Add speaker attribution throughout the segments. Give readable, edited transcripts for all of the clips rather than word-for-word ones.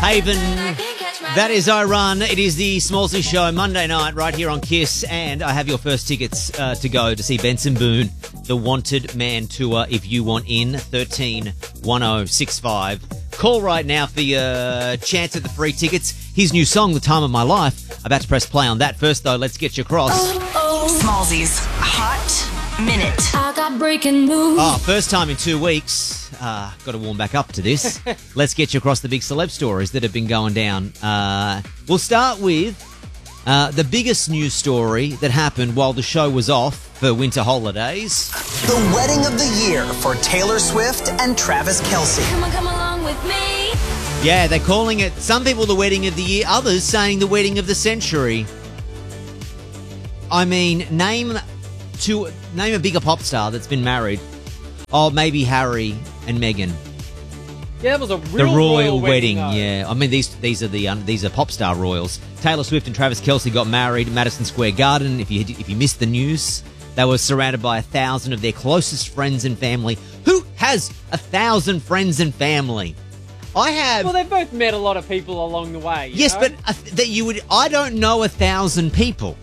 Speaker 1: Haven. That is I Run. It is the Smallsy Show Monday night right here on Kiss, and I have your first tickets to go to see Benson Boone, the Wanted Man Tour. If you want in, 131065. Call right now for your chance at the free tickets. His new song, The Time of My Life. About to press play on that. First, though, let's get you across.
Speaker 2: Smallsy's Hot Minute.
Speaker 3: I got breaking news.
Speaker 1: First time in 2 weeks. Got to warm back up to this. Let's get you across the big celeb stories that have been going down. We'll start with the biggest news story that happened while the show was off for winter holidays.
Speaker 4: The wedding of the year for Taylor Swift and Travis Kelce.
Speaker 3: Come along with me.
Speaker 1: Yeah, they're calling it, some people the wedding of the year, others saying the wedding of the century. I mean, name a bigger pop star that's been married. Oh, maybe Harry and Meghan.
Speaker 5: Yeah, that was a
Speaker 1: The
Speaker 5: real
Speaker 1: royal wedding,
Speaker 5: though.
Speaker 1: yeah. I mean, these are pop star royals. Taylor Swift and Travis Kelce got married in Madison Square Garden. If you missed the news, they were surrounded by 1,000 of their closest friends and family. Who has 1,000 friends and family? I have.
Speaker 5: Well, they've both met a lot of people along the way.
Speaker 1: Yes,
Speaker 5: know?
Speaker 1: but I don't know 1,000 people.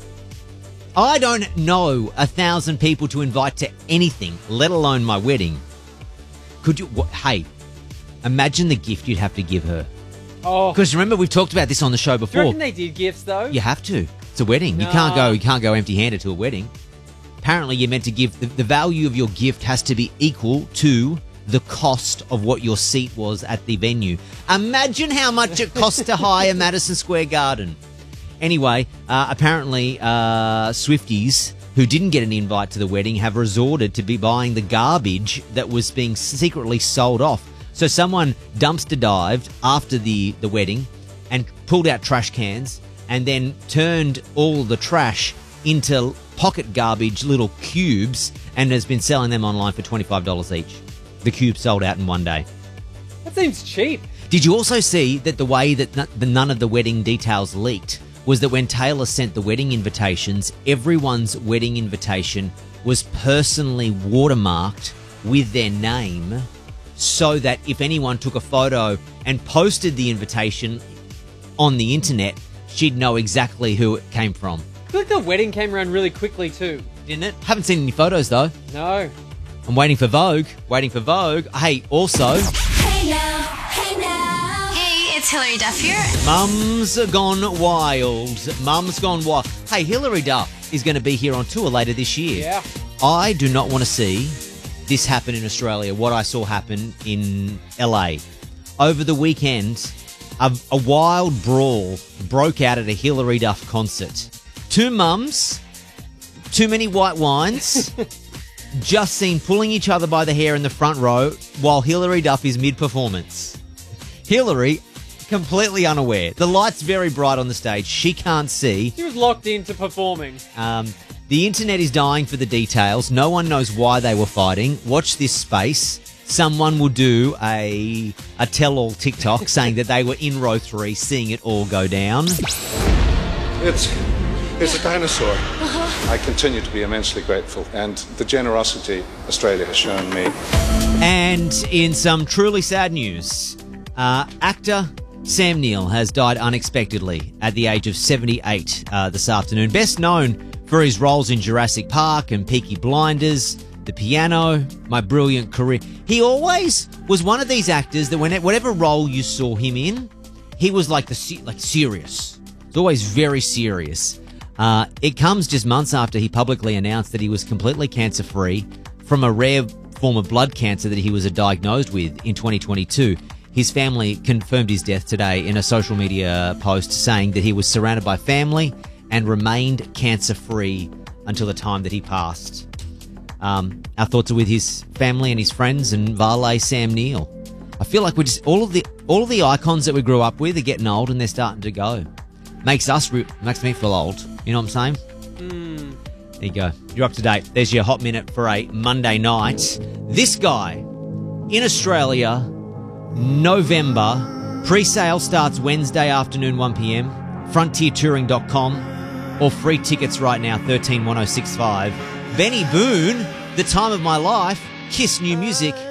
Speaker 1: I don't know 1,000 people to invite to anything, let alone my wedding. Could you? Hey, imagine the gift you'd have to give her.
Speaker 5: Oh,
Speaker 1: Because remember, we've talked about this on the show
Speaker 5: do you
Speaker 1: before.
Speaker 5: reckon they did gifts though?
Speaker 1: You have to. It's a wedding.
Speaker 5: No.
Speaker 1: You can't go empty-handed to a wedding. Apparently, you're meant to give the value of your gift has to be equal to the cost of what your seat was at the venue. Imagine how much it costs to hire Madison Square Garden. Anyway, apparently Swifties who didn't get an invite to the wedding have resorted to be buying the garbage that was being secretly sold off. So someone dumpster dived after the wedding and pulled out trash cans and then turned all the trash into pocket garbage little cubes and has been selling them online for $25 each. The cubes sold out in one day.
Speaker 5: That seems cheap.
Speaker 1: Did you also see that the way that none of the wedding details leaked was that when Taylor sent the wedding invitations, everyone's wedding invitation was personally watermarked with their name so that if anyone took a photo and posted the invitation on the internet, she'd know exactly who it came from.
Speaker 5: I feel like the wedding came around really quickly too.
Speaker 1: Didn't it? Haven't seen any photos though.
Speaker 5: No.
Speaker 1: I'm waiting for Vogue. Hey, also,
Speaker 3: Hey now, hey now.
Speaker 2: Hey, it's Hilary Duff here.
Speaker 1: Mum's Gone Wild. Mum's Gone Wild. Hey, Hilary Duff is going to be here on tour later this year.
Speaker 5: Yeah.
Speaker 1: I do not want to see this happen in Australia, what I saw happen in LA. Over the weekend, a wild brawl broke out at a Hilary Duff concert. Two mums, too many white wines, just seen pulling each other by the hair in the front row while Hilary Duff is mid-performance. Hilary, completely unaware. The light's very bright on the stage. She can't see.
Speaker 5: She was locked into performing.
Speaker 1: The internet is dying for the details. No one knows why they were fighting. Watch this space. Someone will do a tell-all TikTok saying that they were in row 3, seeing it all go down.
Speaker 6: It's a dinosaur. I continue to be immensely grateful, and the generosity Australia has shown me.
Speaker 1: And in some truly sad news, actor Sam Neill has died unexpectedly at the age of 78 this afternoon. Best known for his roles in Jurassic Park and Peaky Blinders, The Piano, My Brilliant Career. He always was one of these actors that whatever role you saw him in, he was like serious. He's always very serious. It comes just months after he publicly announced that he was completely cancer-free from a rare form of blood cancer that he was diagnosed with in 2022. His family confirmed his death today in a social media post saying that he was surrounded by family and remained cancer-free until the time that he passed. Our thoughts are with his family and his friends and valet Sam Neill. I feel like we're just all of the icons that we grew up with are getting old and they're starting to go. Makes me feel old. You know what I'm saying? There you go. You're up to date. There's your hot minute for a Monday night. This guy in Australia, November. Pre-sale starts Wednesday afternoon, 1 p.m. Frontiertouring.com or free tickets right now, 131065. Benny Boone, The Time of My Life, Kiss New Music.